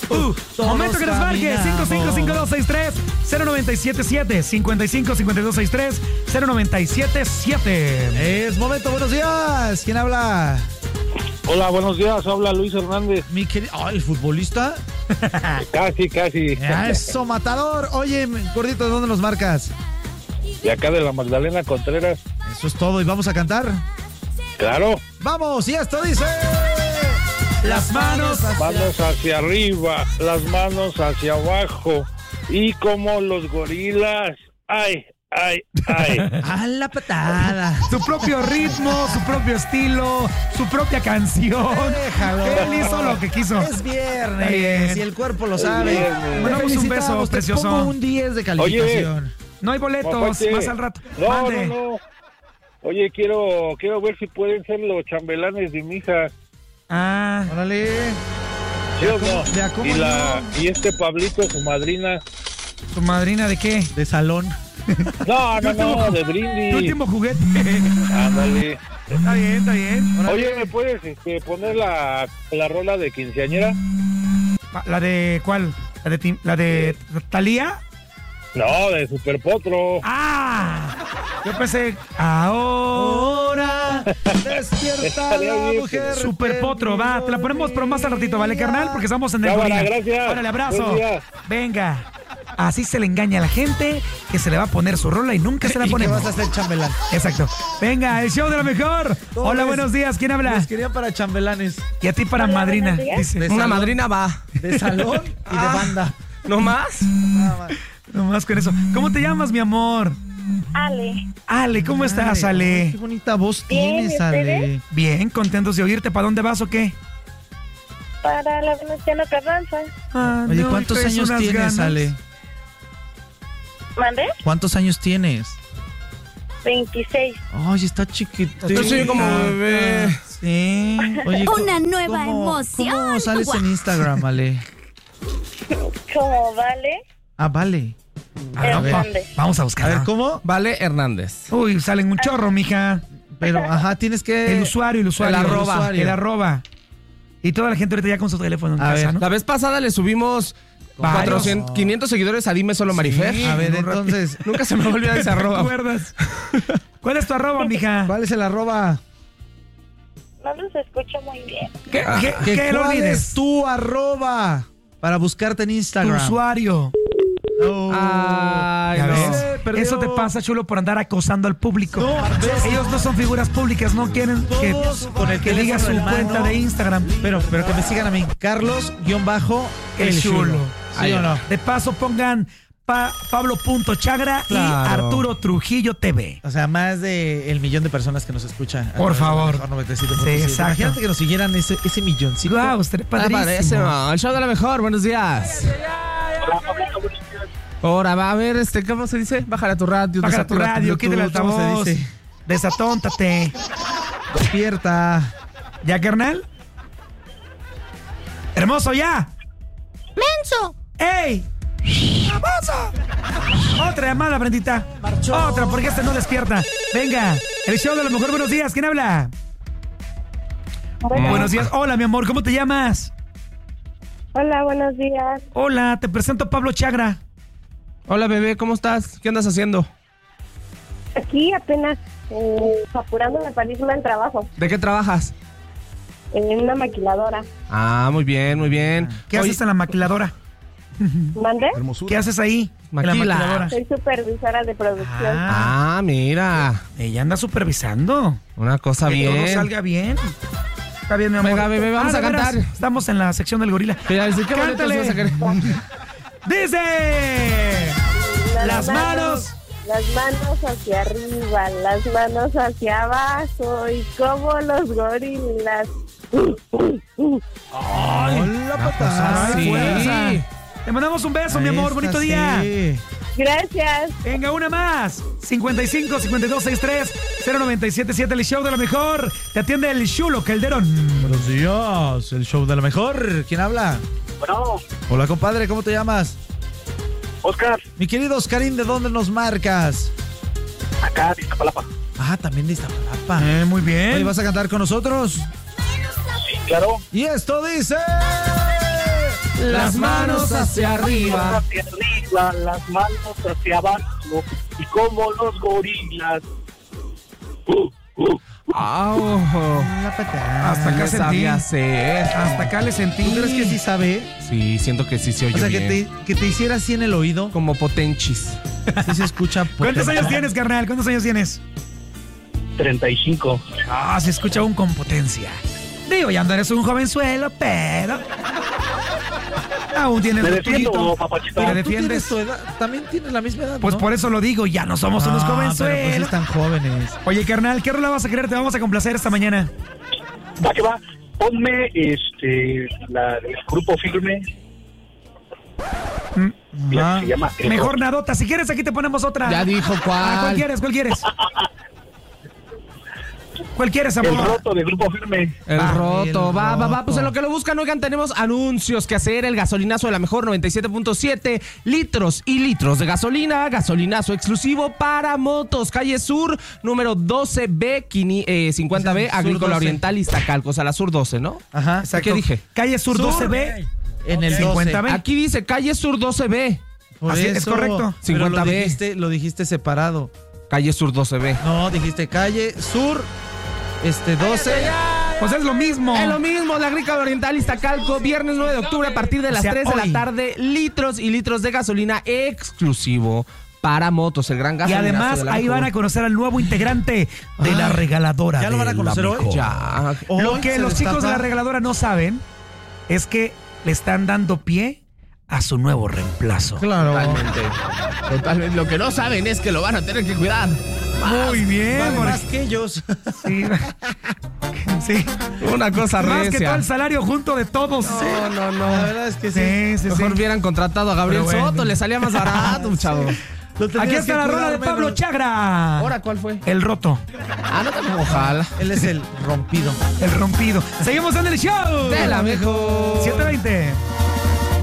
Momento que nos marque 555263-0977 555263-0977. Es momento, buenos días. ¿Quién habla? Hola, buenos días, habla Luis Hernández. Mi querido... ¿el futbolista? Casi. Eso, matador. Oye, gordito, ¿de dónde nos marcas? De acá de la Magdalena Contreras. Eso es todo, ¿y vamos a cantar? Claro. ¡Vamos! Y esto dice... Las manos hacia arriba, las manos hacia abajo. Y como los gorilas. ¡Ay! ¡A la patada! Su propio ritmo, su propio estilo, su propia canción. Déjalo. Él hizo lo que quiso. Es viernes y el cuerpo lo sabe. viernes. Mandamos un beso, Te precioso. pongo un 10 de calificación. No hay boletos, Papá, más al rato. No. Oye, quiero ver si pueden ser los chambelanes de mi hija. Ah, Órale. ¿Sí o no? ¿De cómo Y este Pablito, su madrina. ¿tu madrina de qué? De salón. No, de Tu brindis. último juguete. Ándale. Está bien. Oye, ¿me puedes poner la rola de quinceañera? ¿La de cuál? ¿La de Thalía? No, de Super Potro. ¡Ah! Yo pensé, ahora Despierta la mujer. Super Potro, va, te la ponemos pero más al ratito, ¿vale, carnal? Porque estamos en el Cámara, gorila. gracias. Órale, abrazo. Buen día. Venga. Así se le engaña a la gente que se le va a poner su rola y nunca se la ¿Y qué ponemos. vas a hacer, chambelán? Exacto. Venga, el show de lo mejor. Hola, buenos días. ¿Quién habla? Los quería para chambelanes. Y a ti para madrina. Dice. Una madrina va. De salón y de banda. ¿No más? Nada más. Nomás con eso. ¿Cómo te llamas, mi amor? Ale, ¿cómo estás, Ale? Qué bonita voz Bien, tienes, ¿y ustedes? Ale. Bien, contentos de oírte. ¿Para dónde vas o qué? Para la Venustiano Carranza. Oye, ¿cuántos traes años unas tienes, ganas. Ale? ¿Mandé? ¿Cuántos años tienes? 26. Ay, está chiquita. Yo soy como bebé. Sí. Oye, Una nueva emoción. ¿Cómo sales en Instagram, Ale? ¿Cómo vale? Ah, vale. Hernández. Vamos a A buscar. ver, ¿cómo? Vale Hernández. Uy, salen un chorro, mija. Pero, tienes que... El usuario. el arroba. El arroba. Y toda la gente ahorita ya con su teléfono en A casa, ver, ¿no? La vez pasada le subimos Varios. 500 seguidores a Dime Solo Marifer. A ver, en un ratito. entonces, Nunca se me va a olvidar ese ¿Te arroba. acuerdas? ¿Cuál es tu arroba, mija? ¿cuál es el arroba? No los escucho muy bien. ¿Qué lo ¿Cuál olvides? es tu arroba? Para buscarte en Tu Instagram. usuario. Oh. Ay, Ya no. ves. perdió. Eso te pasa, chulo, por andar acosando al público. No, ¿ves? Ellos no son figuras públicas, no quieren que, Todos con el que diga su teléfono en cuenta mano. de Instagram. Pero que me sigan a mí. Carlos-el chulo. ¿Sí o no? De paso pongan Pablo.Chagra y Claro. Arturo Trujillo TV. O sea, más de 1,000,000 de personas que nos escuchan. a Por través de la favor. Mejor 97.7. Sí, exacto. Imagínate que nos siguieran ese milloncito. Wow, estaría padrísimo. Padrísimo. El show de la mejor. Buenos días. Ahora, va a ver, ¿cómo se dice? Bájale a tu radio. Baja tu desativa radio, tu quita el Bluetooth, ¿cómo se altavoz. dice? Desatóntate. Despierta. ¿Ya, carnal? Hermoso, ya. ¡Menso! ¡Ey! ¡Hermoso! Otra llamada, Brendita. Otra, porque este no despierta. Venga, el show de lo mejor. Buenos días, ¿quién habla? Buenos días. Hola, mi amor, ¿cómo te llamas? Hola, buenos días. Hola, te presento a Pablo Chagra. Hola, bebé, ¿cómo estás? ¿Qué andas haciendo? Aquí apenas apurándome para irme al trabajo. ¿De qué trabajas? En una maquiladora. Ah, muy bien, muy bien. ¿Qué haces en la maquiladora? ¿Mandé? ¿Qué haces ahí? En la Maquila. maquiladora. Soy supervisora de producción. Ah, mira. Ella anda supervisando. Una cosa Que todo bien. salga bien. Está bien, mi amor. Venga, bebé, vamos ¿de a cantar. veras? Estamos en la sección del gorila. Mira, dice, ¿qué boletos Cántale. vas a querer? Dice... Las manos. Las manos hacia arriba, las manos hacia abajo y como los gorilas. Hola, patada. Ay, Sí. fuerza. Te mandamos un beso, mi amor. Bonito día. Sí. Gracias. Venga, una más. 55-5263-0977. El show de lo mejor. Te atiende el Chulo Calderón. Buenos días. El show de la mejor. ¿Quién habla? Bueno, Hola, compadre. ¿Cómo te llamas? Oscar, Mi querido Oscarín, ¿de dónde nos marcas? acá de Iztapalapa. Ah, también de Iztapalapa. Muy bien. Oye, ¿vas a cantar con nosotros? Sí, claro. Y esto dice... las manos hacia arriba. Hacia arriba, las manos hacia abajo. Y como los gorilas. Au. La patada. Hasta acá No sentí. sabía hacer. Hasta acá le sentí. ¿Tú crees que sí sabe? Sí, siento que sí se oye O sea, bien. que te hiciera así en el oído. Como potenchis. Sí se escucha. ¿Cuántos potente. años tienes, carnal? ¿Cuántos años tienes? 35. Ah, se escucha aún con potencia. Digo, ya no eres un jovenzuelo, pero... Aún tienes Me lo defiendo, tuyito. papachito. ¿Te ¿Tú tienes defiendes? tu edad? También tienes la misma edad, Pues ¿no? por eso lo digo, ya no somos unos Pero pues jovenzuelos. están jóvenes. Oye, carnal, ¿qué rola vas a querer? Te vamos a complacer esta mañana. Va que va. Ponme la del grupo Firme. La que se llama El Mejor Roto. nadota. Si quieres, aquí te ponemos otra. Ya dijo ¿Cuál cuál. quieres? ¿Cuál quieres? ¿Cuál quieres, El amor? Roto de grupo Firme. El Va, roto, el va. roto. Pues en lo que lo buscan, oigan, tenemos anuncios que hacer. El gasolinazo de la mejor 97.7 litros y litros de gasolina. Gasolinazo exclusivo para motos. Calle Sur, número 12B, 50B, Sur Agrícola 12. Oriental, Iztacalco. O sea, la Sur 12, ¿no? Ajá. ¿Qué dije? Calle Sur, Sur. 12B. En el 50B. 12. Aquí dice Calle Sur 12B. Por Así es correcto. Pero 50B. lo dijiste separado. Calle Sur 12B. No, dijiste calle sur 12. Pues es lo mismo. Es lo mismo, la Agrícola Oriental Iztacalco, viernes 9 de octubre a partir de las 3 de hoy. la tarde, litros y litros de gasolina exclusivo para motos, el gran Y gasolinazo además de la ahí mejor. van a conocer al nuevo integrante de la regaladora. ¿Ya lo van a de conocer la hoy? mejor. Ya. Lo Hoy que se los chicos de la destapa. regaladora no saben es que le están dando pie a su nuevo reemplazo. Claro. Totalmente. Lo que no saben es que lo van a tener que cuidar. Muy bien, Vale porque- más que ellos. sí. Sí. Una cosa Más que todo recia. el salario junto de todos. No, no, La no. verdad es que Sí, sí, Mejor sí. hubieran contratado a Gabriel Pero bueno. Soto, le salía más barato, chavo. Lo tendrías Aquí está que la rola cuidar de Pablo menos. Chagra. ¿Ahora cuál fue? El roto, Ah, no te ojalá. Él es el rompido. el rompido. Seguimos en el show. De la mejor. 7:20.